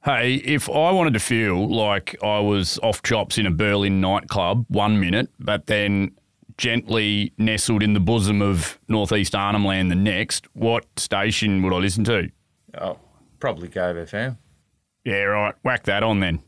Hey, if I wanted to feel like I was off chops in a Berlin nightclub 1 minute, but then gently nestled in the bosom of northeast Arnhem Land the next, what station would I listen to? Oh, probably Cove FM. Yeah, right. Whack that on then.